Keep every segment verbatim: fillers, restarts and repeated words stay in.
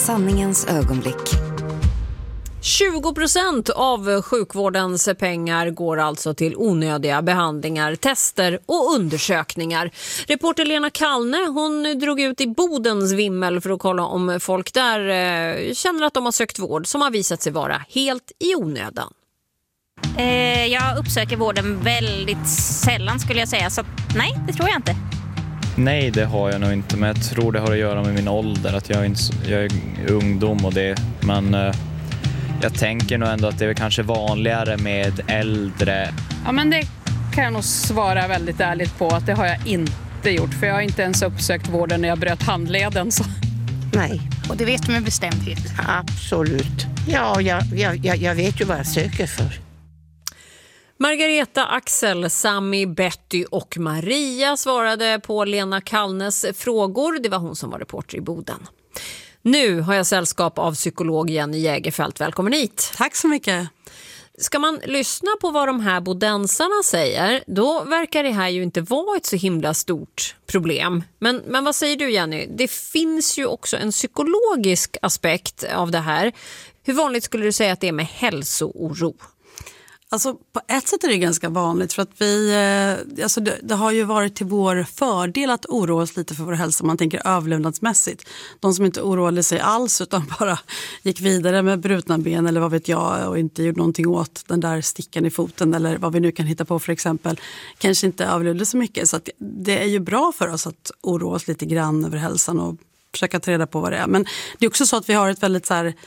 Sanningens ögonblick. tjugo procent av sjukvårdens pengar går alltså till onödiga behandlingar, tester och undersökningar. Reporter Lena Kallne, hon drog ut i Bodens vimmel för att kolla om folk där eh, känner att de har sökt vård som har visat sig vara helt i onödan. Eh, jag uppsöker vården väldigt sällan skulle jag säga, så nej, det tror jag inte. Nej, det har jag nog inte, men jag tror det har att göra med min ålder, att jag är, inte, jag är ungdom och det, men eh, jag tänker nog ändå att det är kanske vanligare med äldre. Ja, men det kan jag nog svara väldigt ärligt på att det har jag inte gjort, för jag har inte ens uppsökt vården när jag bröt handleden. Så. Nej. Och det vet du med bestämdhet? Absolut. Ja, jag, jag, jag, jag vet ju vad jag söker för. Margareta, Axel, Sami, Betty och Maria svarade på Lena Kallnes frågor. Det var hon som var reporter i Boden. Nu har jag sällskap av psykolog Jenny Jägerfelt. Välkommen hit. Tack så mycket. Ska man lyssna på vad de här bodensarna säger, då verkar det här ju inte vara ett så himla stort problem. Men, men vad säger du, Jenny? Det finns ju också en psykologisk aspekt av det här. Hur vanligt skulle du säga att det är med hälsooro? Alltså på ett sätt är det ganska vanligt, för att vi, eh, alltså det, det har ju varit till vår fördel att oroa oss lite för vår hälsa, man tänker överlevnadsmässigt. De som inte oroade sig alls utan bara gick vidare med brutna ben eller vad vet jag och inte gjorde någonting åt den där stickan i foten eller vad vi nu kan hitta på för exempel, kanske inte överlevde så mycket. Så att det är ju bra för oss att oroa oss lite grann över hälsan och försöka ta reda på vad det är. Men det är också så att vi har ett väldigt så här,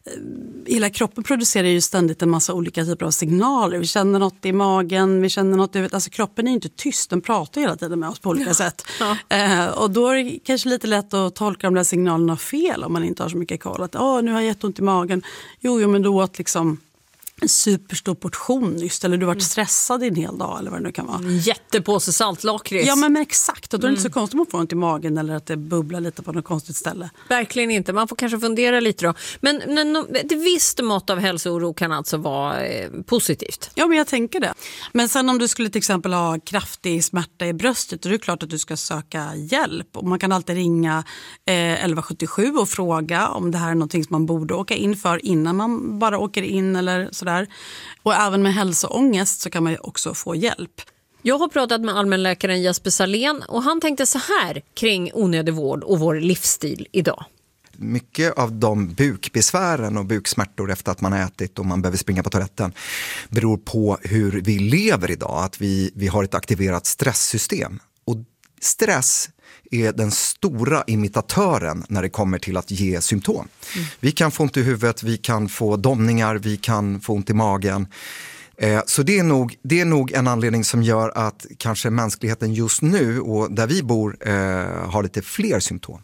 hela kroppen producerar ju ständigt en massa olika typer av signaler. Vi känner något i magen, vi känner något i... Alltså kroppen är ju inte tyst, den pratar hela tiden med oss på olika ja. sätt. Ja. Eh, och då är det kanske lite lätt att tolka de där signalerna fel om man inte har så mycket koll. Att åh, nu har jag jätteont i magen. Jo, jo men då åt liksom en superstor portion nyss, eller du har varit stressad i en hel dag eller vad det nu kan vara. En jättepåse saltlakrits. Ja, men, men exakt. Och då är det inte så konstigt om man får ont i magen eller att det bubblar lite på något konstigt ställe. Verkligen inte. Man får kanske fundera lite då. Men, men ett visst mått av hälsooro kan alltså vara eh, positivt. Ja, men jag tänker det. Men sen om du skulle till exempel ha kraftig smärta i bröstet, då är det klart att du ska söka hjälp. Och man kan alltid ringa eh, elva sjuttiosju och fråga om det här är någonting som man borde åka in för innan man bara åker in eller sådär. Och även med hälsoångest så kan man ju också få hjälp. Jag har pratat med allmänläkaren Jesper Salén och han tänkte så här kring onödig vård och vår livsstil idag. Mycket av de bukbesvären och buksmärtor efter att man har ätit och man behöver springa på toaletten beror på hur vi lever idag. Att vi, vi har ett aktiverat stresssystem. Och stress är den stora imitatören när det kommer till att ge symptom. Mm. Vi kan få ont i huvudet, vi kan få domningar, vi kan få ont i magen. Eh, så det är, nog, det är nog en anledning som gör att kanske mänskligheten just nu och där vi bor eh, har lite fler symptom.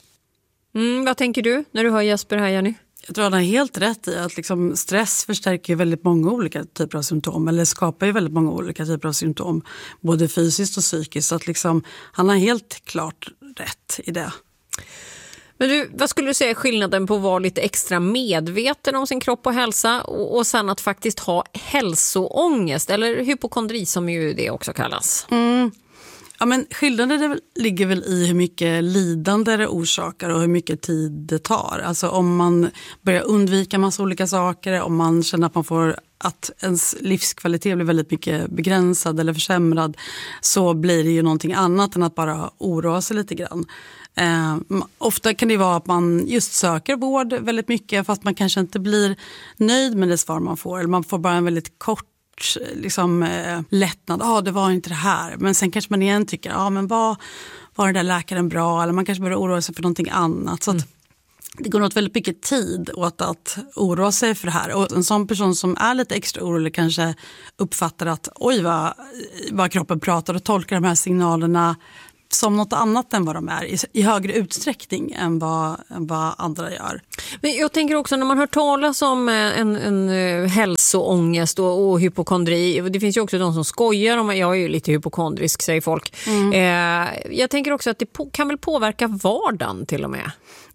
Mm, vad tänker du när du hör Jesper här, Jenny? Jag tror att han har helt rätt i att liksom stress förstärker väldigt många olika typer av symptom eller skapar ju väldigt många olika typer av symptom, både fysiskt och psykiskt. Så att liksom, han har helt klart rätt i det. Men du, vad skulle du säga är skillnaden på att vara lite extra medveten om sin kropp och hälsa och, och sen att faktiskt ha hälsoångest eller hypokondri som ju det också kallas? Mm. Ja, men skillnaden ligger väl i hur mycket lidande det orsakar och hur mycket tid det tar. Alltså om man börjar undvika massa olika saker, om man känner att man får att ens livskvalitet blir väldigt mycket begränsad eller försämrad, så blir det ju någonting annat än att bara oroa sig lite grann. Eh, ofta kan det vara att man just söker vård väldigt mycket fast man kanske inte blir nöjd med det svar man får. Eller man får bara en väldigt kort liksom, eh, lättnad. Ja, ah, det var inte det här. Men sen kanske man igen tycker, ja ah, men var, var den där läkaren bra? Eller man kanske börjar oroa sig för någonting annat. Så att, mm. det går åt väldigt mycket tid åt att oroa sig för det här. Och en sån person som är lite extra orolig kanske uppfattar att oj vad, vad kroppen pratar och tolkar de här signalerna som något annat än vad de är i, i högre utsträckning än vad, än vad andra gör. Men jag tänker också när man hör talas om en, en hälsoångest och, och hypokondri, det finns ju också de som skojar om, jag är ju lite hypokondrisk säger folk. Mm. Eh, jag tänker också att det på, kan väl påverka vardagen till och med.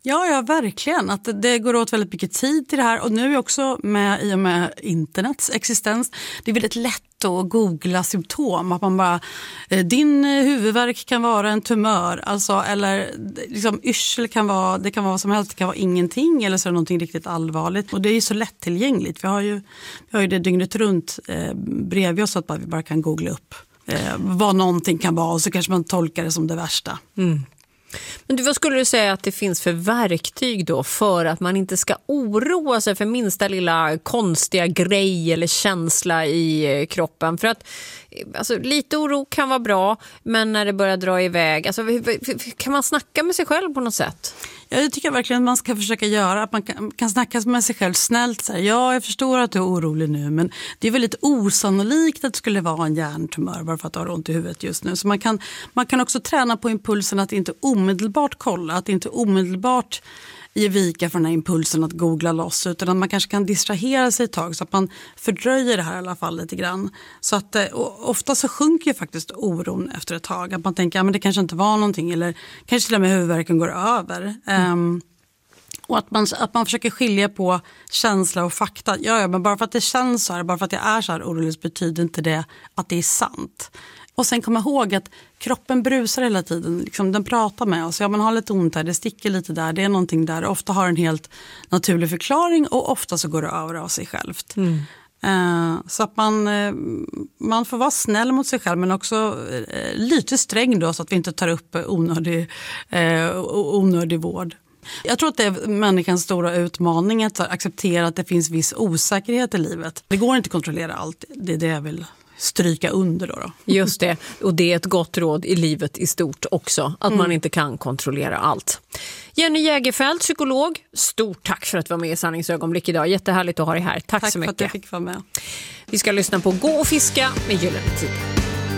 Ja, ja, verkligen. Att det, det går åt väldigt mycket tid till det här. Och nu är vi också med i och med internets existens. Det är väldigt lätt att googla symptom. Att man bara, din huvudvärk kan vara en tumör. Alltså, eller liksom yrsel kan vara, det kan vara vad som helst. Det kan vara ingenting eller så är det någonting riktigt allvarligt. Och det är ju så lättillgängligt. Vi har ju, vi har ju det dygnet runt eh, bredvid oss så att vi bara kan googla upp eh, vad någonting kan vara. Och så kanske man tolkar det som det värsta. Mm. Men du, vad skulle du säga att det finns för verktyg då för att man inte ska oroa sig för minsta lilla konstiga grej eller känsla i kroppen? För att alltså, lite oro kan vara bra, men när det börjar dra iväg, alltså, kan man snacka med sig själv på något sätt? Ja, det tycker jag verkligen att man ska försöka göra. Att man kan, kan snacka med sig själv snällt. Så här, ja, jag förstår att du är orolig nu, men det är väldigt osannolikt att det skulle vara en hjärntumör bara för att du har ont i huvudet just nu. Så man kan, man kan också träna på impulsen att inte omedelbart kolla, att inte omedelbart ge vika för den här impulsen att googla loss, utan att man kanske kan distrahera sig ett tag så att man fördröjer det här i alla fall lite grann. Så att ofta så sjunker ju faktiskt oron efter ett tag. Att man tänker att ja, det kanske inte var någonting eller kanske till och med huvudvärken går över. Mm. Um, och att man, att man försöker skilja på känsla och fakta. Ja, ja, men bara för att det känns så här, bara för att jag är så här orolig betyder inte det att det är sant. Och sen komma ihåg att kroppen brusar hela tiden. Liksom, den pratar med oss. Ja, man har lite ont här, det sticker lite där. Det är någonting där. Ofta har en helt naturlig förklaring och ofta så går det över av sig självt. Mm. Uh, så att man, uh, man får vara snäll mot sig själv men också uh, lite sträng då så att vi inte tar upp onödig, uh, onödig vård. Jag tror att det är människans stora utmaning att acceptera att det finns viss osäkerhet i livet. Det går inte att kontrollera allt. Det är det jag vill stryka under då, då. Just det, och det är ett gott råd i livet i stort också, att mm. man inte kan kontrollera allt. Jenny Jägerfeld, psykolog, stort tack för att du var med i Sanningsögonblick idag. Jättehärligt att ha dig här. Tack, tack så mycket. Tack för att jag fick vara med. Vi ska lyssna på Gå och fiska med Gyllene Tider.